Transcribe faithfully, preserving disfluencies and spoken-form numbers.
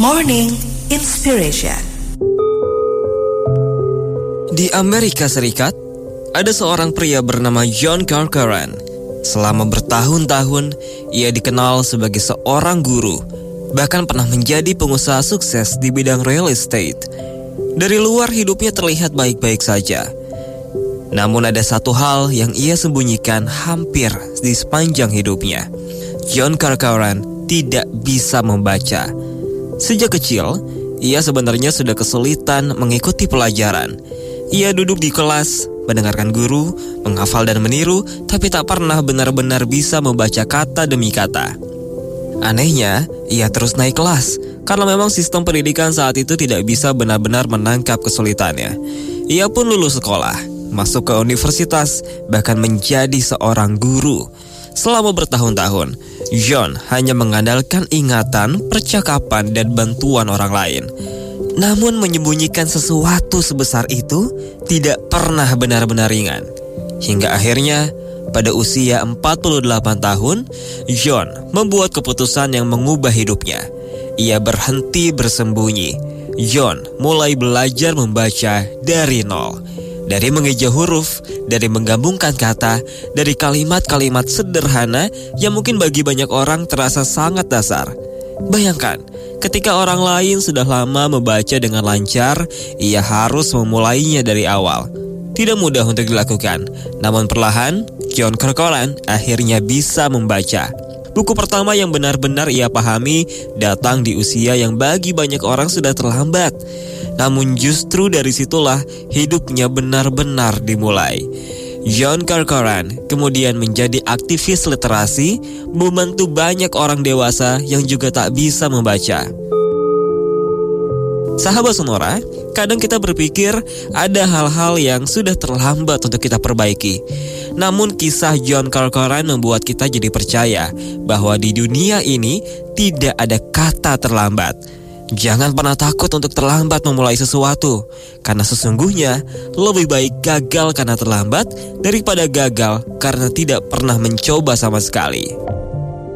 Morning Inspiration. Di Amerika Serikat, ada seorang pria bernama John Corcoran. Selama bertahun-tahun, ia dikenal sebagai seorang guru, bahkan pernah menjadi pengusaha sukses di bidang real estate. Dari luar hidupnya terlihat baik-baik saja. Namun ada satu hal yang ia sembunyikan hampir di sepanjang hidupnya. John Corcoran tidak bisa membaca. Sejak kecil, ia sebenarnya sudah kesulitan mengikuti pelajaran. Ia duduk di kelas, mendengarkan guru, menghafal dan meniru, tapi tak pernah benar-benar bisa membaca kata demi kata. Anehnya, ia terus naik kelas, karena memang sistem pendidikan saat itu tidak bisa benar-benar menangkap kesulitannya. Ia pun lulus sekolah, masuk ke universitas, bahkan menjadi seorang guru. Selama bertahun-tahun, John hanya mengandalkan ingatan, percakapan, dan bantuan orang lain. Namun menyembunyikan sesuatu sebesar itu tidak pernah benar-benar ringan. Hingga akhirnya, pada usia empat puluh delapan tahun, John membuat keputusan yang mengubah hidupnya. Ia berhenti bersembunyi. John mulai belajar membaca dari nol. Dari mengeja huruf, dari menggabungkan kata, dari kalimat-kalimat sederhana yang mungkin bagi banyak orang terasa sangat dasar. Bayangkan, ketika orang lain sudah lama membaca dengan lancar, ia harus memulainya dari awal. Tidak mudah untuk dilakukan, namun perlahan, John Corcoran akhirnya bisa membaca. Buku pertama yang benar-benar ia pahami datang di usia yang bagi banyak orang sudah terlambat. Namun justru dari situlah hidupnya benar-benar dimulai. John Corcoran kemudian menjadi aktivis literasi, membantu banyak orang dewasa yang juga tak bisa membaca. Sahabat Sonora, kadang kita berpikir ada hal-hal yang sudah terlambat untuk kita perbaiki. Namun kisah John Corcoran membuat kita jadi percaya bahwa di dunia ini tidak ada kata terlambat. Jangan pernah takut untuk terlambat memulai sesuatu, karena sesungguhnya lebih baik gagal karena terlambat daripada gagal karena tidak pernah mencoba sama sekali.